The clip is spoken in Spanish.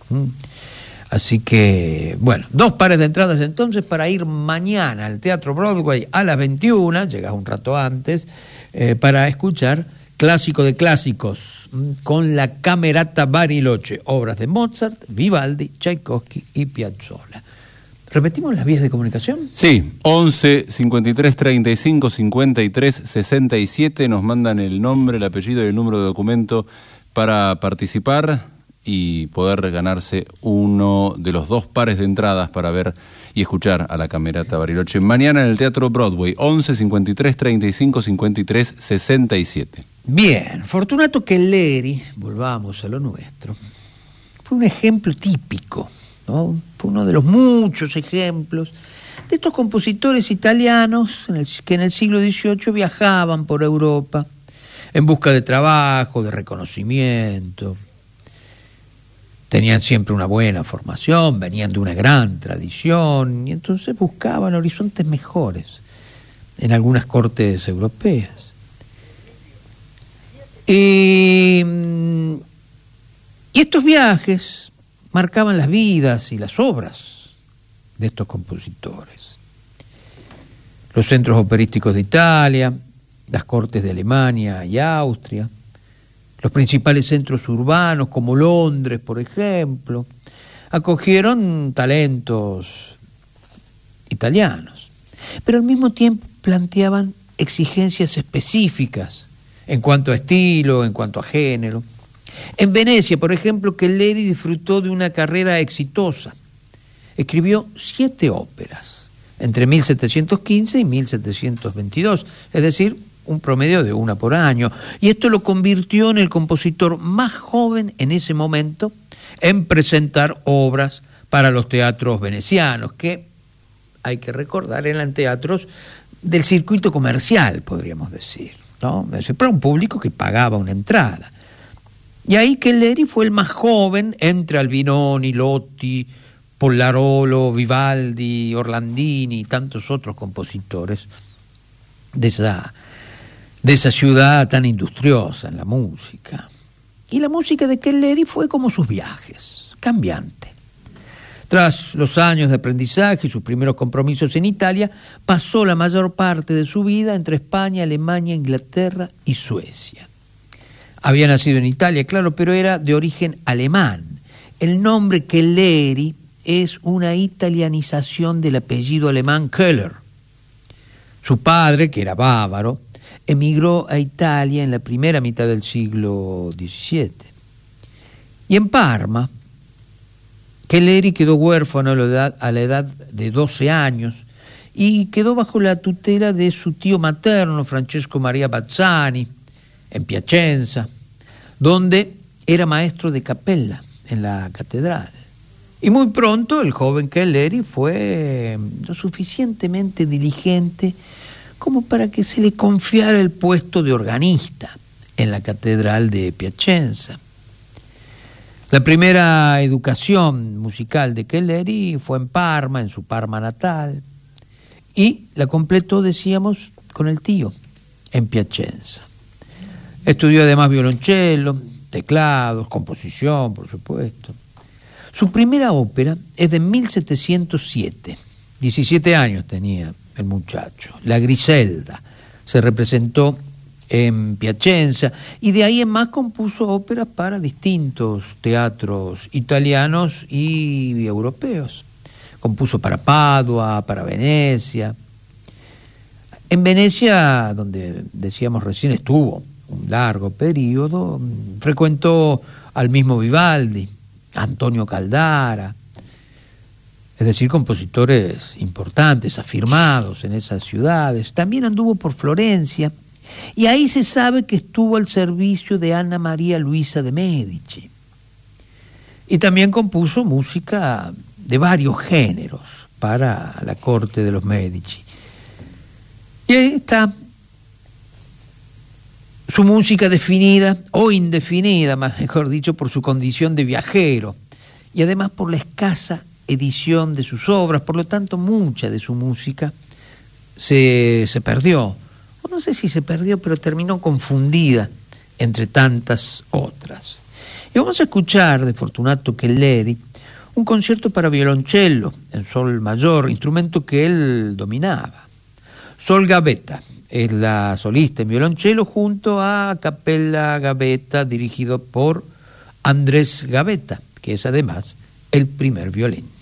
Así que, bueno, 2 pares de entradas entonces para ir mañana al Teatro Broadway a las 21, llegás un rato antes, para escuchar Clásico de Clásicos con la Camerata Bariloche, obras de Mozart, Vivaldi, Tchaikovsky y Piazzolla. ¿Repetimos las vías de comunicación? Sí, 11 53 35 53 67, nos mandan el nombre, el apellido y el número de documento para participar y poder ganarse uno de los 2 pares de entradas para ver y escuchar a la Camerata Bariloche mañana en el Teatro Broadway, 11 53 35 53 67. Bien, Fortunato Kelleri, volvamos a lo nuestro, fue un ejemplo típico, ¿no? Fue uno de los muchos ejemplos de estos compositores italianos que en el siglo XVIII viajaban por Europa en busca de trabajo, de reconocimiento. Tenían siempre una buena formación, venían de una gran tradición y entonces buscaban horizontes mejores en algunas cortes europeas. Y estos viajes marcaban las vidas y las obras de estos compositores. Los centros operísticos de Italia, las cortes de Alemania y Austria, los principales centros urbanos como Londres, por ejemplo, acogieron talentos italianos, pero al mismo tiempo planteaban exigencias específicas en cuanto a estilo, en cuanto a género. En Venecia, por ejemplo, Kelleri disfrutó de una carrera exitosa. Escribió 7 óperas entre 1715 y 1722, es decir, un promedio de 1 por año, y esto lo convirtió en el compositor más joven en ese momento en presentar obras para los teatros venecianos, que hay que recordar eran teatros del circuito comercial, podríamos decir, ¿no? Es decir, para un público que pagaba una entrada. Y ahí Kelleri fue el más joven entre Albinoni, Lotti, Pollarolo, Vivaldi, Orlandini y tantos otros compositores de esa ciudad tan industriosa en la música. Y la música de Kelleri fue como sus viajes, cambiante. Tras los años de aprendizaje y sus primeros compromisos en Italia, pasó la mayor parte de su vida entre España, Alemania, Inglaterra y Suecia. Había nacido en Italia, claro, pero era de origen alemán. El nombre Kelleri es una italianización del apellido alemán Keller. Su padre, que era bávaro, emigró a Italia en la primera mitad del siglo XVII. Y en Parma, Kelleri quedó huérfano a la edad de 12 años y quedó bajo la tutela de su tío materno, Francesco Maria Bazzani, en Piacenza, donde era maestro de capella en la catedral. Y muy pronto el joven Kelleri fue lo suficientemente diligente como para que se le confiara el puesto de organista en la catedral de Piacenza. La primera educación musical de Kelleri fue en Parma, en su Parma natal, y la completó, decíamos, con el tío, en Piacenza. Estudió además violonchelo, teclados, composición, por supuesto. Su primera ópera es de 1707, 17 años tenía el muchacho, La Griselda, se representó en Piacenza y de ahí en más compuso óperas para distintos teatros italianos y europeos. Compuso para Padua, para Venecia. En Venecia, donde decíamos recién estuvo un largo periodo, frecuentó al mismo Vivaldi, Antonio Caldara, es decir, compositores importantes, afirmados en esas ciudades. También anduvo por Florencia y ahí se sabe que estuvo al servicio de Ana María Luisa de Médici. Y también compuso música de varios géneros para la corte de los Médici. Y ahí está su música definida o indefinida, mejor dicho, por su condición de viajero y además por la escasa edición de sus obras. Por lo tanto, mucha de su música se perdió, o no sé si se perdió, pero terminó confundida entre tantas otras. Y vamos a escuchar de Fortunato Kelleri un concierto para violonchelo en sol mayor, instrumento que él dominaba. Sol Gavetta es la solista en violonchelo junto a Capella Gavetta, dirigido por Andrés Gavetta, que es además el primer violín.